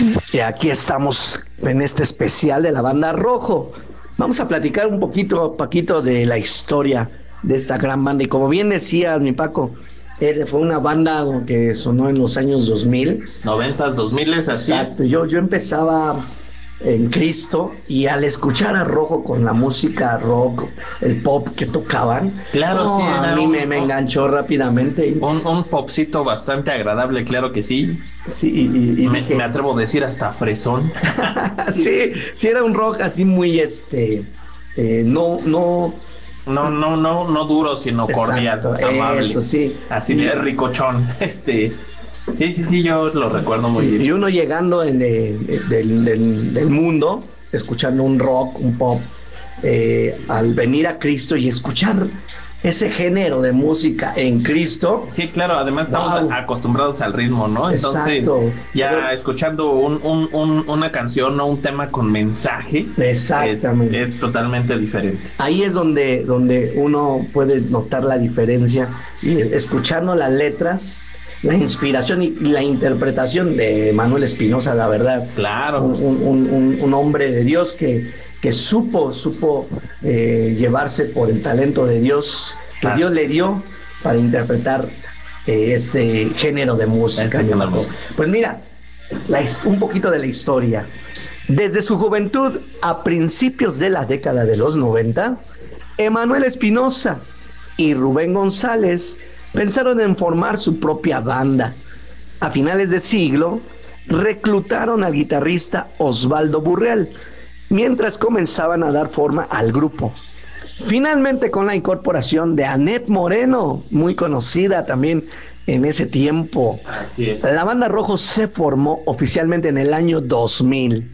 Y aquí estamos en este especial de la banda Rojo. Vamos a platicar un poquito, Paquito, de la historia de esta gran banda. Y como bien decías, mi Paco, fue una banda que sonó en los años 2000. 90s, 2000, así Exacto. es. Yo empezaba en Cristo y al escuchar a Rojo con la música rock, el pop que tocaban, Claro, no, sí, a era mí me enganchó rápidamente. un popcito bastante agradable, claro que sí. Sí, Me atrevo a decir hasta fresón. sí, sí era un rock así muy no, no. No duro, sino cordial, Exacto, amable. eso sí. Así de ricochón. Sí, yo lo recuerdo muy bien. Y uno llegando del mundo, escuchando un rock, un pop, al venir a Cristo y escuchar ese género de música en Cristo. Sí, claro, además estamos Wow. acostumbrados al ritmo, ¿no? Entonces, Exacto. ya escuchando una canción o un tema con mensaje, Exactamente. es totalmente diferente. Ahí es donde uno puede notar la diferencia, y escuchando las letras, la inspiración y la interpretación de Manuel Espinosa, la verdad. Claro. Un hombre de Dios que supo llevarse por el talento de Dios que Dios le dio para interpretar este género de música. Pues mira, un poquito de la historia. Desde su juventud, a principios de la década de los 90, Emanuel Espinosa y Rubén González pensaron en formar su propia banda. A finales de siglo, reclutaron al guitarrista Osvaldo Burreal, mientras comenzaban a dar forma al grupo. Finalmente, con la incorporación de Anet Moreno, muy conocida también en ese tiempo. Así es. La banda Rojo se formó oficialmente en el año 2000.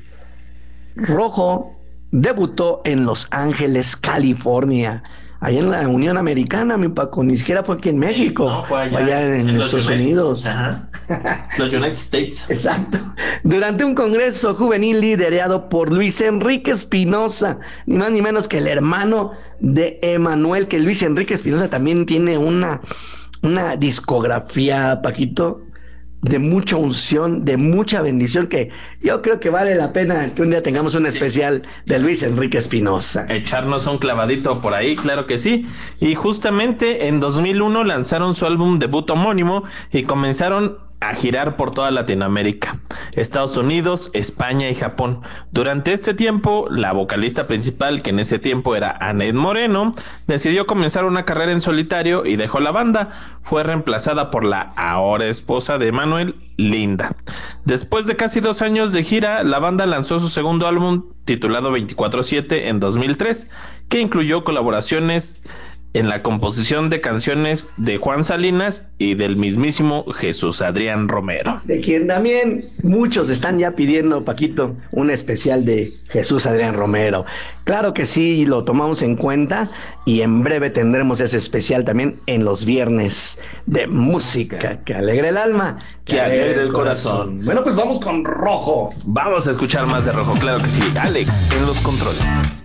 Rojo debutó en Los Ángeles, California, allá en la Unión Americana, mi Paco, ni siquiera fue aquí en México, No, fue allá en los Estados Unidos. Ajá. Los United States. Exacto. Durante un congreso juvenil liderado por Luis Enrique Espinosa, ni más ni menos que el hermano de Emanuel, que Luis Enrique Espinosa también tiene una discografía, Paquito, de mucha unción, de mucha bendición, que yo creo que vale la pena que un día tengamos un especial de Luis Enrique Espinosa. Echarnos un clavadito por ahí, claro que sí. Y justamente en 2001 lanzaron su álbum debut homónimo y comenzaron a girar por toda Latinoamérica, Estados Unidos, España y Japón. Durante este tiempo, la vocalista principal, que en ese tiempo era Anet Moreno, decidió comenzar una carrera en solitario y dejó la banda. Fue reemplazada por la ahora esposa de Manuel, Linda. Después de casi 2 años de gira, la banda lanzó su segundo álbum titulado 24/7 en 2003, que incluyó colaboraciones en la composición de canciones de Juan Salinas y del mismísimo Jesús Adrián Romero. De quien también muchos están ya pidiendo, Paquito, un especial de Jesús Adrián Romero. Claro que sí, lo tomamos en cuenta y en breve tendremos ese especial también en los viernes de música. Que alegre el alma, que alegre el corazón. Bueno, pues vamos con Rojo. Vamos a escuchar más de Rojo, claro que sí. Alex, en los controles.